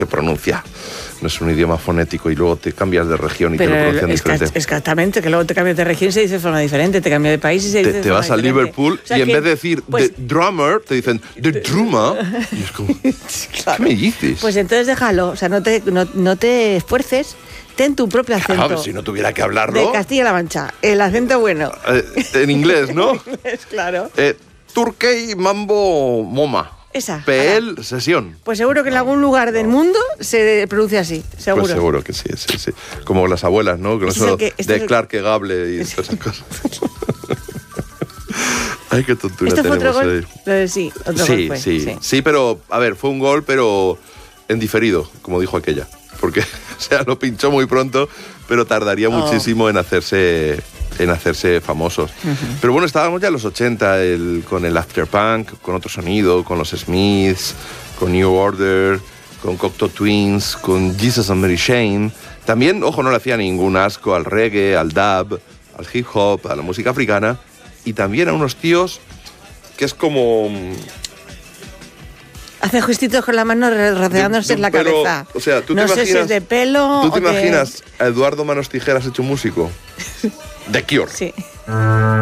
se pronuncia. No es un idioma fonético y luego te cambias de región y pero te lo pronuncian diferente. Exactamente, que luego te cambias de región y se dice de forma diferente, te cambias de país y se dice de Te forma vas a diferente. Liverpool O sea y en que, vez de decir pues, the drummer, te dicen the drummer. Y es como, claro. ¿qué me dices? Pues entonces déjalo, o sea, no te esfuerces, ten tu propio acento. Claro, si no tuviera que hablarlo. De Castilla-La Mancha, el acento bueno. En inglés, ¿no? Es claro. Turkey Mambo Moma. Esa. PL Sesión. Pues seguro que en algún lugar del mundo se pronuncia así, seguro. Pues seguro que sí. Como las abuelas, ¿no? Que no solo de Clark Gable y todas esas cosas. Ay, qué tontura ¿Esto fue tenemos otro gol? ahí. Sí, otro gol fue. Sí, pero, a ver, fue un gol, pero en diferido, como dijo aquella. Porque, o sea, lo pinchó muy pronto, pero tardaría muchísimo en hacerse famosos. Pero bueno, estábamos ya en los 80, con el afterpunk, con otro sonido, con los Smiths, con New Order, con Cocteau Twins, con Jesus and Mary Chain. También, ojo, no le hacía ningún asco al reggae, al dub, al hip hop, a la música africana, y también a unos tíos que es como... Hace gestitos con la mano rodeándose en la cabeza. O sea, ¿tú no te sé imaginas, si es de pelo ¿tú te o imaginas a Eduardo Manos Tijeras hecho músico? The Cure. Sí.